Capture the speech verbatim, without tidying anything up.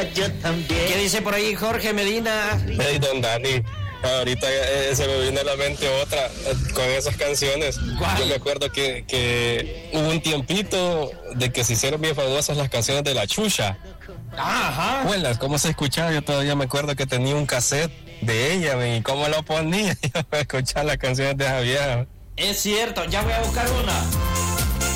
yo también. ¿Qué dice por ahí Jorge Medina? Hey, don Dani, ahorita eh, se me viene a la mente otra eh, con esas canciones. ¿Cuál? Yo me acuerdo que, que hubo un tiempito de que se hicieron bien famosas las canciones de La Chucha. Ajá. Abuelas, ¿cómo se escuchaba? Yo todavía me acuerdo que tenía un cassette de ella, y cómo lo ponía. Yo me escuchaba las canciones de esa vieja. Es cierto, ya voy a buscar una.